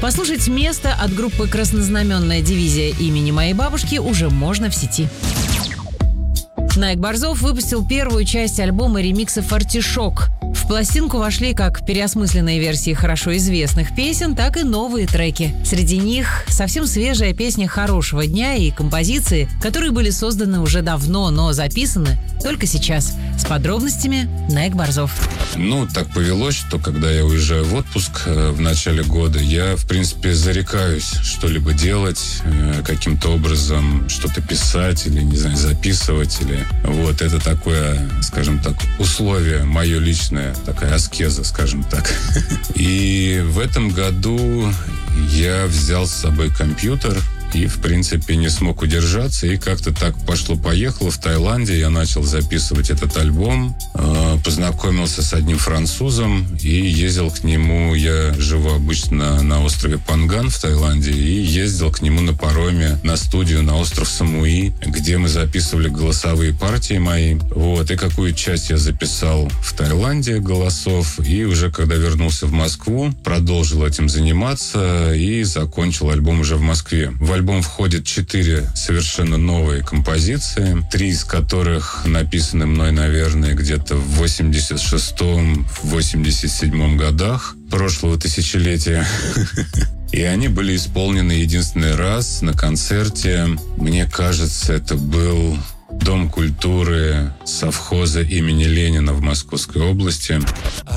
Послушать «Место» от группы «Краснознаменная дивизия» имени моей бабушки уже можно в сети. Найк Борзов выпустил первую часть альбома ремиксов «Артишок». В пластинку вошли как переосмысленные версии хорошо известных песен, так и новые треки. Среди них совсем свежая песня «Хорошего дня» и композиции, которые были созданы уже давно, но записаны только сейчас. С подробностями Найк Борзов. Так повелось, что когда я уезжаю в отпуск в начале года, я, в принципе, зарекаюсь что-либо делать, каким-то образом что-то писать или, не знаю, записывать. Это такое, скажем так, условие мое личное, такая аскеза, скажем так. И в этом году я взял с собой компьютер и, в принципе, не смог удержаться. И как-то так пошло-поехало. В Таиланде я начал записывать этот альбом. Познакомился с одним французом и ездил к нему. Я живу обычно на острове Панган в Таиланде. И ездил к нему на пароме на студию на остров Самуи, где мы записывали голосовые партии мои. И какую часть я записал в Таиланде голосов. И уже когда вернулся в Москву, продолжил этим заниматься и закончил альбом уже в Москве. В альбом входит 4 совершенно новые композиции, 3 из которых написаны мной, наверное, где-то в 86-м, 87-м годах прошлого тысячелетия. И они были исполнены единственный раз на концерте. Мне кажется, это был Дом культуры совхоза имени Ленина в Московской области.